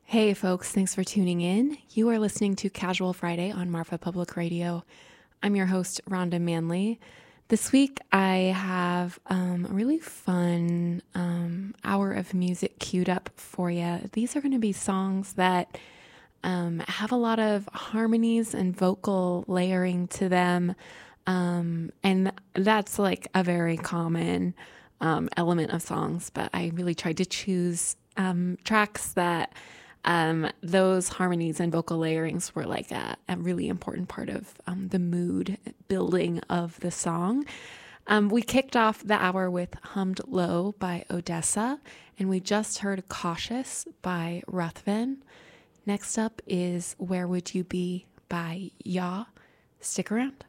Hey, folks, thanks for tuning in. You are listening to Casual Friday on Marfa Public Radio. I'm your host, Rhonda Manley. This week, I have a really fun hour of music queued up for you. These are going to be songs that have a lot of harmonies and vocal layering to them. And that's like a very common element of songs, but I really tried to choose tracks that those harmonies and vocal layerings were like a really important part of the mood building of the song. We kicked off the hour with Hummed Low by Odessa, and we just heard Cautious by Ruthven. Next up is Where Would You Be by Yaw. Stick around.